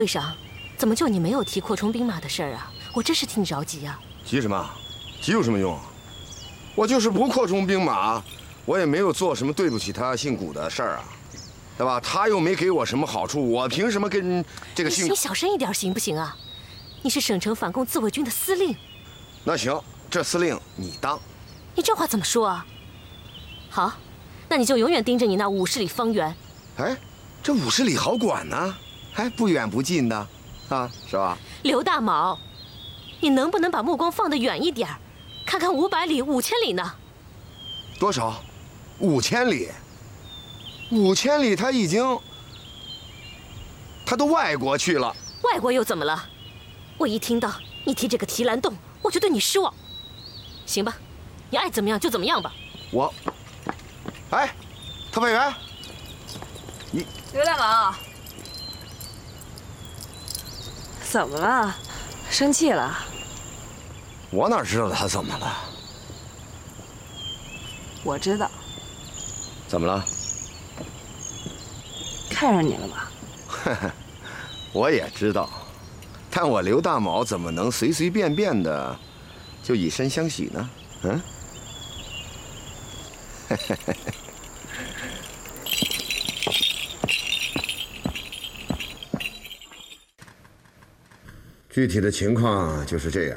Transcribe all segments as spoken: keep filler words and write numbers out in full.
队长，怎么就你没有提扩充兵马的事儿啊？我真是替你着急啊！ 急什么？急有什么用？我就是不扩充兵马，我也没有做什么对不起他姓古的事儿啊，对吧？他又没给我什么好处，我凭什么跟这个姓…… 你小声一点行不行啊？你是省城反共自卫军的司令。 那行，这司令你当。 你这话怎么说啊？好，那你就永远盯着你那五十里方圆。 哎，这五十里好管呢，还不远不近的，啊，是吧？ 刘大毛，你能不能把目光放得远一点，看看五百里、五千里呢？ 多少？五千里。五千里，他已经，他都外国去了。 外国又怎么了？我一听到你提这个提篮洞，我就对你失望。行吧，你爱怎么样就怎么样吧。 我，哎，特派员，你刘大毛，怎么了？生气了？ 我哪知道他怎么了？ 我知道。 怎么了？ 看上你了吧？ 呵呵，我也知道，但我刘大毛怎么能随随便便的就以身相许呢？嗯。具体的情况就是这样，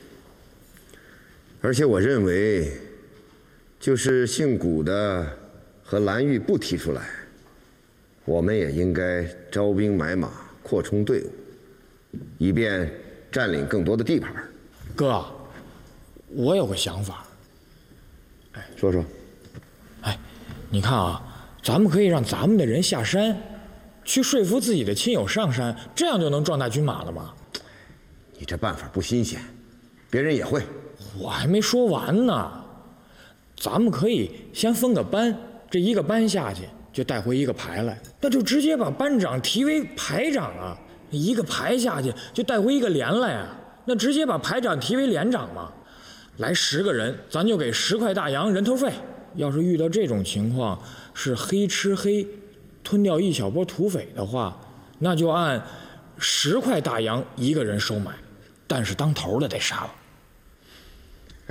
而且我认为，就是姓古的和蓝玉不提出来，我们也应该招兵买马，扩充队伍，以便占领更多的地盘。 哥，我有个想法。 哎，说说。 哎，你看啊，咱们可以让咱们的人下山，去说服自己的亲友上山，这样就能壮大军马了吗？ 你这办法不新鲜，别人也会。 我还没说完呢。咱们可以先分个班，这一个班下去就带回一个排来，那就直接把班长提为排长啊。一个排下去就带回一个连来啊，那直接把排长提为连长嘛。来十个人，咱就给十块大洋人头费。要是遇到这种情况，是黑吃黑，吞掉一小波土匪的话，那就按十块大洋一个人收买，但是当头的得杀了。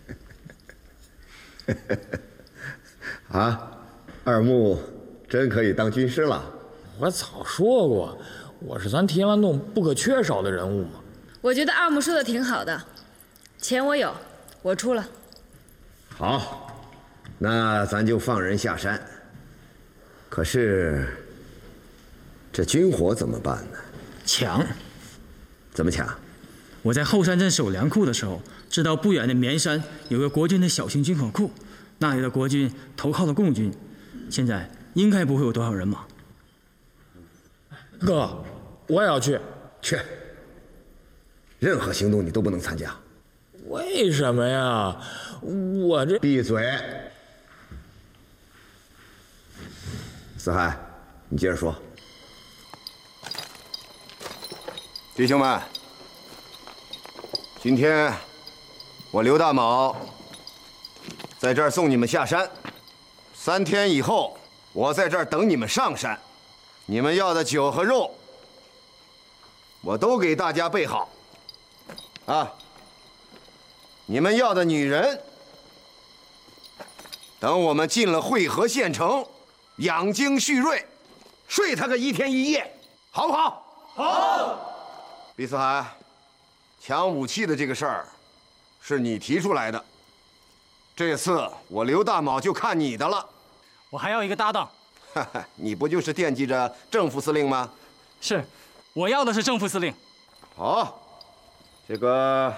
啊，二木真可以当军师了。 我早说过，我是咱提篮洞不可缺少的人物嘛。 我觉得二木说的挺好的，钱我有，我出了。 好。那咱就放人下山，可是这军火怎么办呢？ 抢。 怎么抢？ 我在后山镇守粮库的时候，知道不远的绵山有个国军的小型军火库，那里的国军投靠了共军，现在应该不会有多少人马。 哥，我也要去。 去。任何行动你都不能参加。 为什么呀？我这…… 闭嘴。四海，你接着说。弟兄们，今天我刘大毛在这儿送你们下山，三天以后我在这儿等你们上山。你们要的酒和肉，我都给大家备好。啊，你们要的女人，等我们进了会河县城。养精蓄锐，睡他个一天一夜，好不好？好。李四海，抢武器的这个事儿，是你提出来的。这次我刘大毛就看你的了。 我还要一个搭档。 哈哈，你不就是惦记着正副司令吗？ 是，我要的是正副司令。 好，这个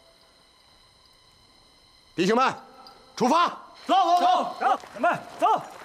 弟兄们，出发！ 走走走，走，咱们走。